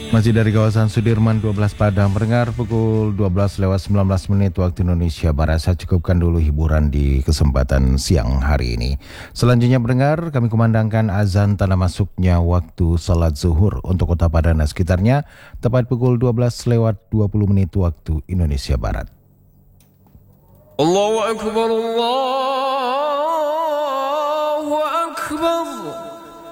Masih dari kawasan Sudirman 12 Padang, pendengar pukul 12:19 waktu Indonesia Barat. Saya cukupkan dulu hiburan di kesempatan siang hari ini. Selanjutnya pendengar, kami kumandangkan azan tanda masuknya waktu salat zuhur untuk Kota Padang dan sekitarnya, tepat pukul 12:20 waktu Indonesia Barat. Allahu Akbar, Allah.